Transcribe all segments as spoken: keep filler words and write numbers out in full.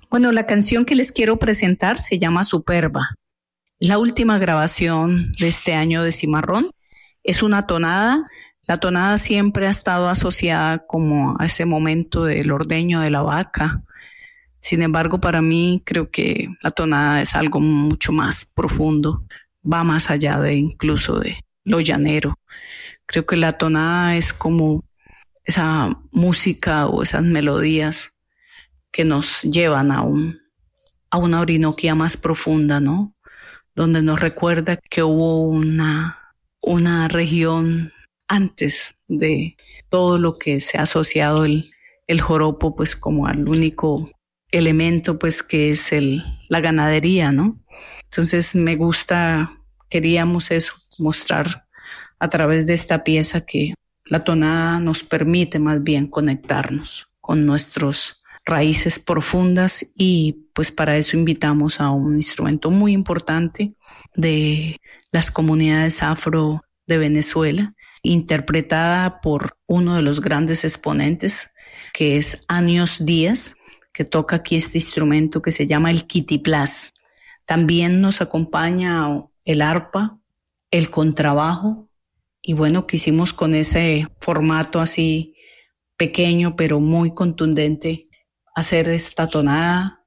Bueno, la canción que les quiero presentar se llama Superba. La última grabación de este año de Cimarrón es una tonada. La tonada siempre ha estado asociada como a ese momento del ordeño de la vaca. Sin embargo, para mí creo que la tonada es algo mucho más profundo, va más allá de incluso de lo llanero. Creo que la tonada es como esa música o esas melodías que nos llevan a un a una Orinoquia más profunda, ¿no? Donde nos recuerda que hubo una, una región antes de todo lo que se ha asociado el, el joropo, pues como al único elemento, pues que es el, la ganadería, ¿no? Entonces me gusta, queríamos eso, mostrar a través de esta pieza que la tonada nos permite más bien conectarnos con nuestros raíces profundas y pues para eso invitamos a un instrumento muy importante de las comunidades afro de Venezuela, interpretada por uno de los grandes exponentes que es Anios Díaz, que toca aquí este instrumento que se llama el quitiplás. También nos acompaña el arpa, el contrabajo y bueno, quisimos con ese formato así pequeño pero muy contundente hacer esta tonada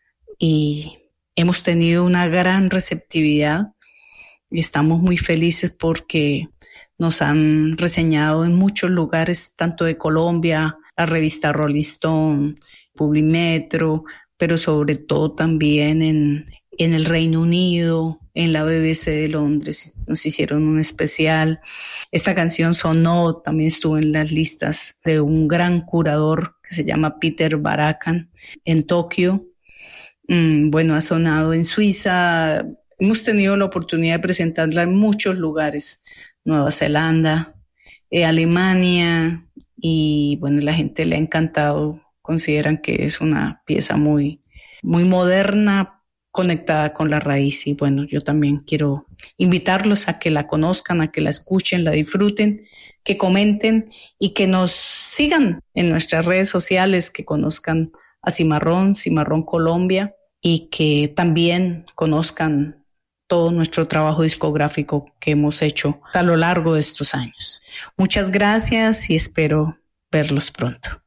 y hemos tenido una gran receptividad y estamos muy felices porque nos han reseñado en muchos lugares, tanto de Colombia, la revista Rolling Stone, Publimetro, pero sobre todo también en, en el Reino Unido, en la B B C de Londres, nos hicieron un especial. Esta canción sonó, también estuvo en las listas de un gran curador que se llama Peter Barakan en Tokio. Mm, bueno, ha sonado en Suiza. Hemos tenido la oportunidad de presentarla en muchos lugares, Nueva Zelanda, eh, Alemania, y bueno, la gente le ha encantado. Consideran que es una pieza muy, muy moderna, conectada con la raíz y bueno, yo también quiero invitarlos a que la conozcan, a que la escuchen, la disfruten, que comenten y que nos sigan en nuestras redes sociales, que conozcan a Cimarrón, Cimarrón Colombia y que también conozcan todo nuestro trabajo discográfico que hemos hecho a lo largo de estos años. Muchas gracias y espero verlos pronto.